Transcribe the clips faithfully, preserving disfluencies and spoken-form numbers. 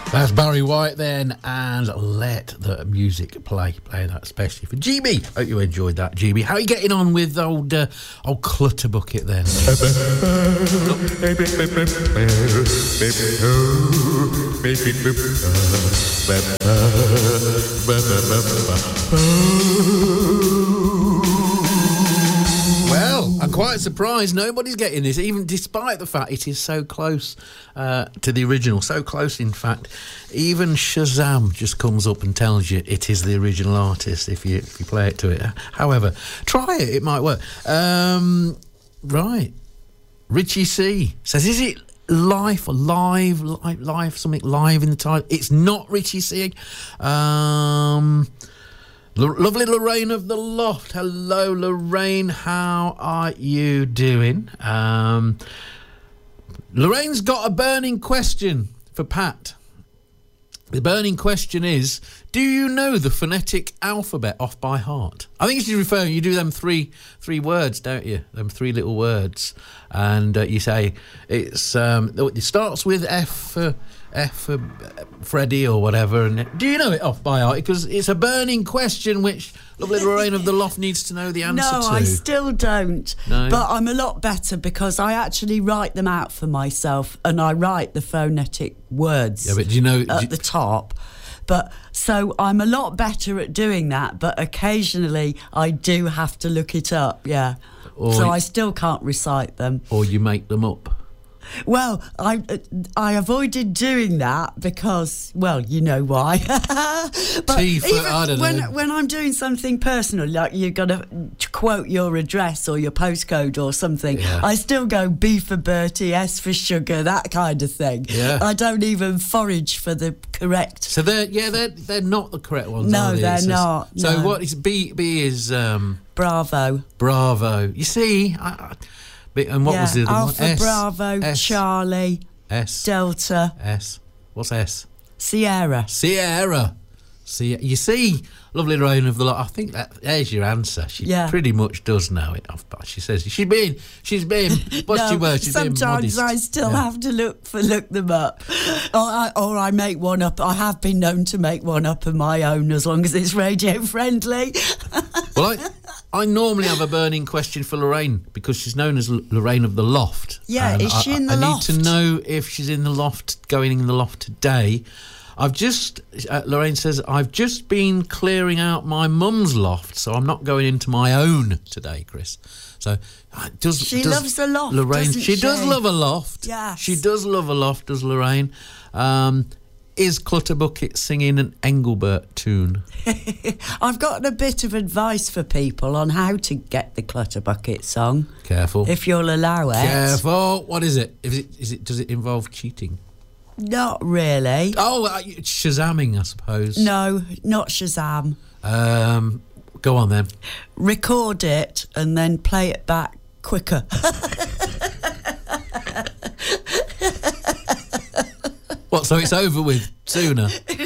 That's Barry White then, and Let the Music Play. Playing that especially for G B. Hope you enjoyed that, G B. How are you getting on with old uh, old Clutterbucket then? Well, I'm quite surprised nobody's getting this, even despite the fact it is so close uh, to the original. So close, in fact, even Shazam just comes up and tells you it is the original artist if you if you play it to it. However, try it, it might work. Um, right. Richie C says, is it life, live, live, live, something live in the title? It's not Richie C. Um... L- lovely Lorraine of the Loft. Hello, Lorraine. How are you doing? Um, Lorraine's got a burning question for Pat. The burning question is, do you know the phonetic alphabet off by heart? I think she's referring, you do them three three words, don't you? Them three little words. And uh, you say, it's um, it starts with F for... F for Freddie or whatever. And do you know it off by heart? Because it's a burning question which lovely Lorraine of the Loft needs to know the answer no, to. No, I still don't. No? But I'm a lot better because I actually write them out for myself and I write the phonetic words yeah, but do you know, at do, the top. But so I'm a lot better at doing that, but occasionally I do have to look it up, yeah. So I still can't recite them. Or you make them up. Well, I I avoided doing that because, well, you know why. But T for, even I don't when, know. when I'm doing something personal, like you're going to quote your address or your postcode or something, yeah. I still go B for Bertie, S for sugar, that kind of thing. Yeah. I don't even forage for the correct. So they're yeah they're they're not the correct ones. No, are they? they're so, not. So no. what is B? B is um, Bravo. Bravo. You see. I, I, And what yeah, was the other Alpha, one? S, Bravo, S, Charlie, S, Delta, S. What's S? Sierra. Sierra. See, you see, lovely Lorraine of the Lot. I think that there's your answer. She yeah. pretty much does know it. She says she's been, she's been. What's no, your word? She's been modest. Sometimes I still yeah. have to look for look them up, or I, or I make one up. I have been known to make one up of my own, as long as it's radio friendly. Well, I. I normally have a burning question for Lorraine because she's known as L- Lorraine of the Loft. Yeah, and is she I, in the I loft? I need to know if she's in the loft, going in the loft today. I've just, uh, Lorraine says, I've just been clearing out my mum's loft, so I'm not going into my own today, Chris. So, uh, does she does loves a loft, Lorraine, doesn't she? she does love a loft. Yes. She does love a loft, does Lorraine. Um, Is Clutterbucket singing an Engelbert tune? I've got a bit of advice for people on how to get the Clutterbucket song. Careful. If you'll allow it. Careful. What is it? Is it, is it does it involve cheating? Not really. Oh, uh, it's Shazamming, I suppose. No, not Shazam. Um, go on then. Record it and then play it back quicker. What? So it's over with sooner?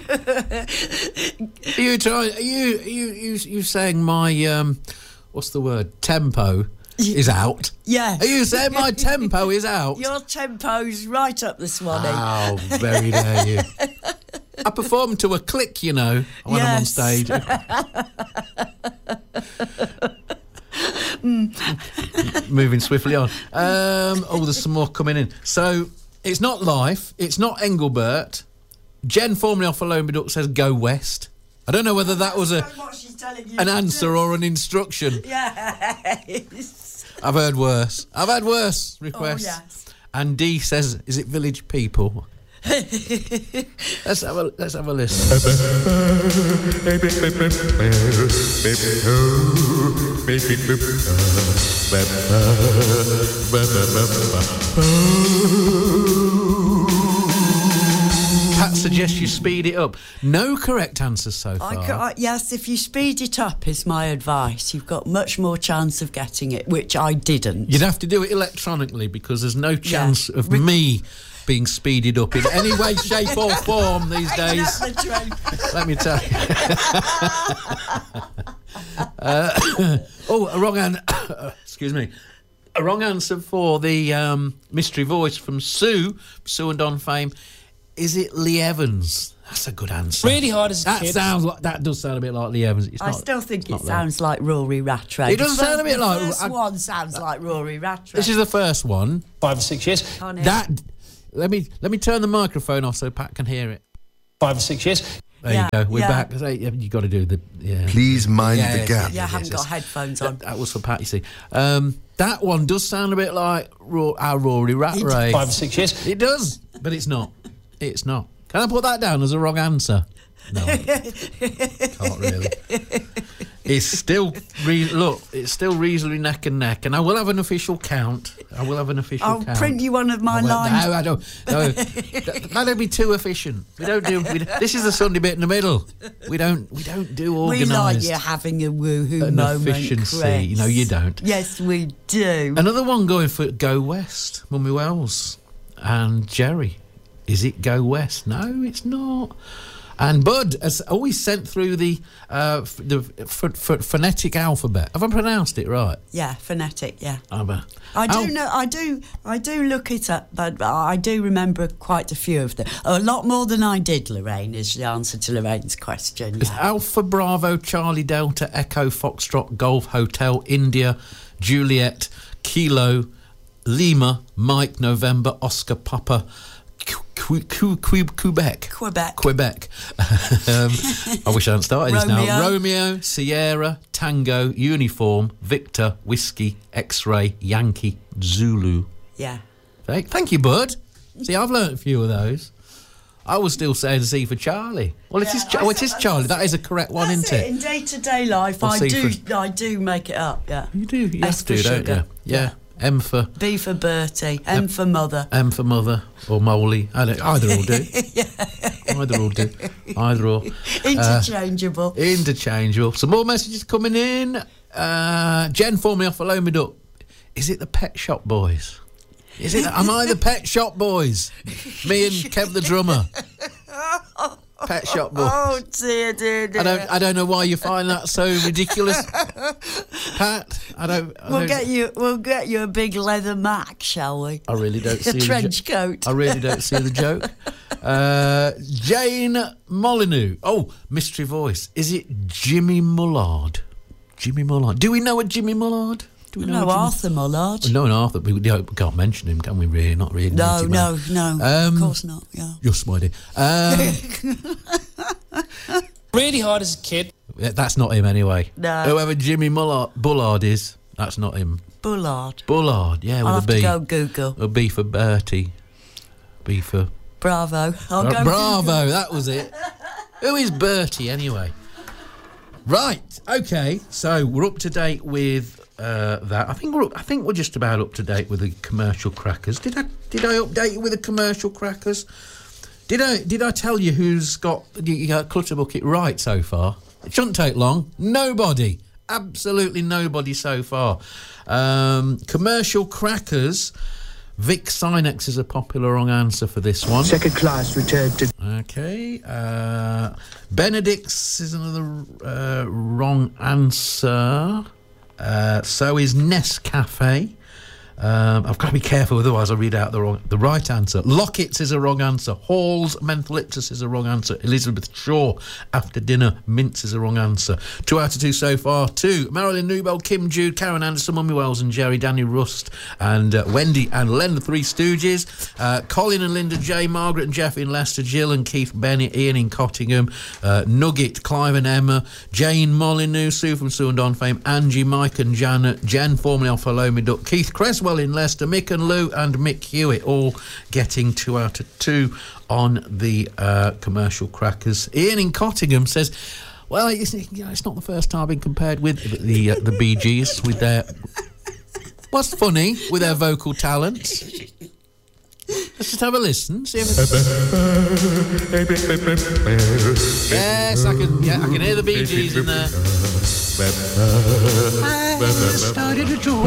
Are you trying? Are you are you you you saying my um, what's the word? Tempo is out. Yes. Are you saying my tempo is out? Your tempo's right up the swanny. How very dare you! I perform to a click, you know, when yes. I'm on stage. mm. Moving swiftly on. Um, oh, there's some more coming in. So it's not Life. It's not Engelbert. Jen, formerly off Alone Be Duck, says Go West. I don't know whether that was a an answer or an instruction. Yes. I've heard worse. I've had worse requests. Oh, yes. And Dee says, is it Village People? let's have a let's have a listen. Pat suggests you speed it up. No correct answers so far. I, I, yes, if you speed it up is my advice. You've got much more chance of getting it, which I didn't. You'd have to do it electronically because there's no chance yeah. of Re- me being speeded up in any way, shape or form these days. Let me tell you. uh, oh, a wrong answer. Excuse me. A wrong answer for the um, mystery voice from Sue, Sue and Don fame. Is it Lee Evans? That's a good answer. Really hard as a that kid. Sounds like, that does sound a bit like Lee Evans. It's I not, still think it not sounds there. like Rory Rattray. It does the sound a bit the like... First I, one sounds like Rory Rattray. This is the first one. Five or six years. That... Let me let me turn the microphone off so Pat can hear it. Five or six years. There yeah, you go. We're yeah. back. You got to do the... Yeah. Please mind yeah, the gap. Yeah, I haven't got headphones on. That, that was for Pat, you see. Um, that one does sound a bit like Ro- our Rory Rattray. Five or six years. It does, but it's not. It's not. Can I put that down as a wrong answer? No. Can't really. It's still... Re- look, it's still reasonably neck and neck, and I will have an official count. I will have an official I'll count. print you one of my Oh, well, lines. No, I don't. No, that, that'd be too efficient. We don't do... We, this is the Sunday bit in the middle. We don't We don't do organised... We like you having a woohoo an moment, efficiency. Chris. No, you don't. Yes, we do. Another one going for Go West, Mummy Wells and Jerry. Is it Go West? No, it's not. And Bud has always sent through the uh, f- the f- f- phonetic alphabet. Have I pronounced it right? Yeah, phonetic. Yeah. I'm a, I do Al- know. I do. I do look it up, but I do remember quite a few of them. A lot more than I did. Lorraine is the answer to Lorraine's question. It's Yeah. Alpha Bravo Charlie Delta Echo Foxtrot Golf Hotel India Juliet Kilo Lima Mike November Oscar Papa Qu- Qu- Qu- Quebec Quebec. Quebec. um, I wish I hadn't started this now. Romeo. Romeo, Sierra, Tango, Uniform, Victor, Whiskey, X-Ray, Yankee, Zulu. Yeah. Thank, thank you, Bud. See, I've learnt a few of those. I was still saying C for Charlie. Well, Yeah, it is. Cha- I oh, it said- is Charlie. That is a correct one, That's isn't it. it? In day-to-day life, Or I C do. for- I do make it up. Yeah. You do. You S have to, for don't sugar. you? Yeah. M for B for Bertie. M for mother. M for mother or Molly. I don't, either will do. Either will do. Either or. Interchangeable. Uh, interchangeable. Some more messages coming in. Uh, Jen for me off Follow Me Duck. Is it the Pet Shop Boys? Is it? Am I the Pet Shop Boys? Me and Kev the drummer. Pet Shop Boys. Oh dear, dear, dear. I don't. I don't know why you find that so ridiculous, Pat. I don't. I We'll don't, get you. We'll get you a big leather Mac, shall we? I really don't see A the trench jo- coat. I really don't see the joke. Uh, Jane Molyneux. Oh, mystery voice. Is it Jimmy Mullard? Jimmy Mullard. Do we know a Jimmy Mullard? Do we know No, a Jimmy- Arthur Mullard. No, an Arthur. We, we can't mention him, can we? Really? Not really. No, naughty no, man. no. Um, of course not. Yeah. You're smiley. Um, Really hard as a kid. yeah, that's not him anyway. No. Whoever Jimmy Mullard, Bullard is, that's not him. Bullard. Bullard, yeah, with I'll a have B. to go Google. A B for Bertie. B for... Bravo. I'll Uh, go Bravo, Google. that was it. Who is Bertie anyway? Right, okay, so we're up to date with uh, that. I think we're up, I think we're just about up to date with the commercial crackers. Did I did I update you with the commercial crackers? Did I did I tell you who's got the uh, Clutter Bucket right so far? It shouldn't take long. Nobody. Absolutely nobody so far. Um, commercial crackers. Vic Sinex is a popular wrong answer for this one. Second class returned to... Okay. Uh, Benedict's is another uh, wrong answer. Uh, so is Nescafe. Um, I've got to be careful, otherwise I'll read out the wrong, the right answer. Lockett's is a wrong answer. Hall's Mentholyptus is a wrong answer. Elizabeth Shaw, After Dinner Mints is a wrong answer. Two out of two so far. Two, Marilyn Newbell, Kim Jude, Karen Anderson, Mummy Wells and Jerry, Danny Rust and uh, Wendy and Len, the Three Stooges. Uh, Colin and Linda J, Margaret and Jeff in Leicester, Jill and Keith Bennett, Ian in Cottingham, uh, Nugget, Clive and Emma, Jane Molyneux, Sue from Sue and Don fame, Angie, Mike and Janet, Jen formerly off Follow Me Duck, Keith Creswell in Leicester, Mick and Lou and Mick Hewitt all getting two out of two on the uh, commercial crackers. Ian in Cottingham says, well, it's, you know, it's not the first time I've been compared with the uh, the Bee Gees with their... What's funny with their vocal talents? Let's just have a listen. See if it's... Yes, I can. Yeah, I can hear the Bee Gees in there. I started to join.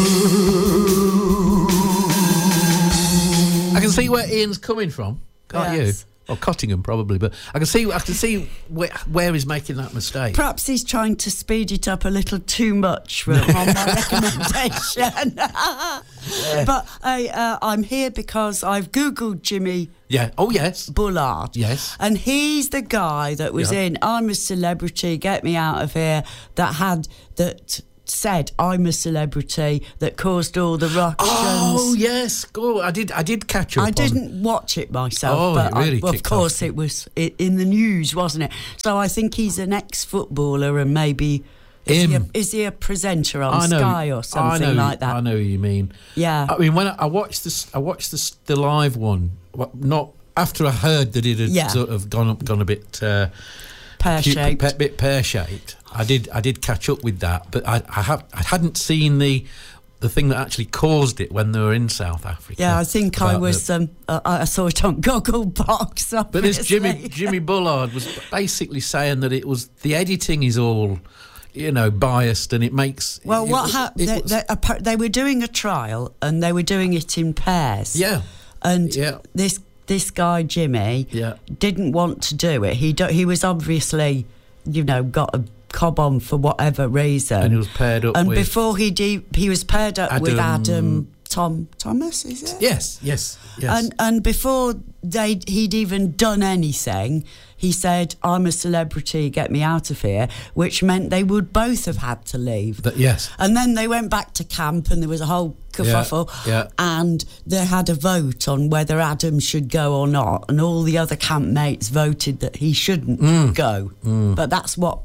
I can see where Ian's coming from, can't Yes. you? Or Cottingham, probably, but I can see. I can see where, where he's making that mistake. Perhaps he's trying to speed it up a little too much on my recommendation. But I, uh, I'm here because I've Googled Jimmy Yeah. Oh, yes. Bullard. Yes. And he's the guy that was Yeah. in I'm a Celebrity, Get Me Out of Here, that had, that said I'm a celebrity, that caused all the ructions. Oh, yes. Go. I did I did catch up I on- didn't watch it myself, Oh, but it really I, well, of ticked course off. it was i- in the news, wasn't it? So I think he's an ex-footballer and maybe... Is he, a, Him. is he a presenter on I know, Sky or something I know, like that? I know who you mean. Yeah. I mean, when I, I watched this, I watched this, the live one. what- Not after I heard that it had Yeah. sort of gone up, gone a bit uh, Pear-shaped. pe- bit pear shaped. I did, I did catch up with that, but I, I have, I hadn't seen the, the thing that actually caused it when they were in South Africa. Yeah, I think I about was. the- Um, uh, I saw it on Gogglebox. But this Jimmy obviously. Jimmy Bullard was basically saying that it was the editing is all, you know, biased, and it makes. Well, it, what it- happened? it They, was- they, appa- they were doing a trial, and they were doing it in pairs. Yeah. and Yeah. this this guy Jimmy Yeah. didn't want to do it. He do, he was obviously, you know, got a cob on for whatever reason, And he was paired up And with- before he de- he was paired up with Adam- Adam Tom Thomas, is it? Yes, yes, yes. And and before they he'd even done anything, he said, "I'm a celebrity, get me out of here," which meant they would both have had to leave. That- yes. And then they went back to camp, and there was a whole kerfuffle. yeah. And they had a vote on whether Adam should go or not, and all the other campmates voted that he shouldn't Mm. go. But that's what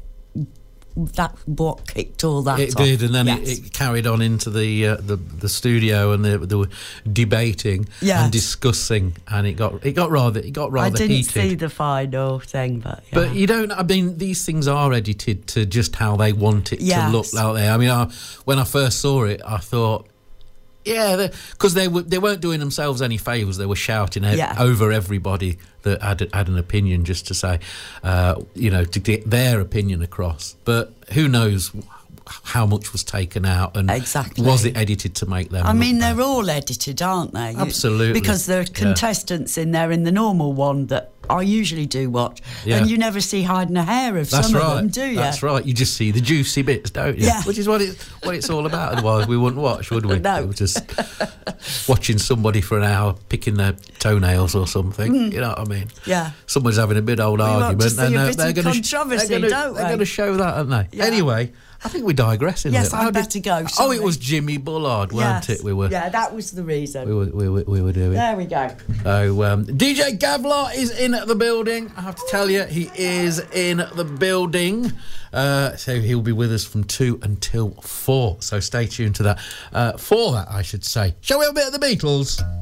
that what kicked all that It off. did, and then Yes. it, it carried on into the uh, the, the studio, and they, they were debating Yes. and discussing, and it got it got rather it got I rather didn't heated. see the final thing, but yeah. But you don't. I mean, these things are edited to just how they want it Yes. to look out there. I mean, I, when I first saw it, I thought, yeah, because they were they weren't doing themselves any favours. They were shouting ev- Yeah. over everybody that had had an opinion, just to say, uh, you know, to get their opinion across. But who knows how much was taken out, and Exactly. was it edited to make them? I look mean, bad? they're all edited, aren't they? You- Absolutely. Because there are Yeah. contestants in there in the normal one that I usually do watch, Yeah. and you never see hiding a hair of That's some right. of them, do you? That's right. You just see the juicy bits, don't you? Yeah. Which is what it what it's all about. Otherwise, we wouldn't watch, would we? No. We were just watching somebody for an hour picking their toenails or something. You know what I mean? Yeah. Someone's having a big old want to argument, see and a uh, bit they're of going to controversy, they're gonna, don't they're they? going to show that, aren't they? Yeah. Anyway, I think we're digressing. Yes, a I little. How better go, Oh, sorry. it was Jimmy Bullard, weren't Yes. it? We were. Yeah, that was the reason. We were, we were, we were doing. There we go. So um, D J Gavlar is in the building. I have to tell you, he is in the building. Uh, so he'll be with us from two until four. So stay tuned to that. Uh, for that, I should say. Shall we have a bit of the Beatles?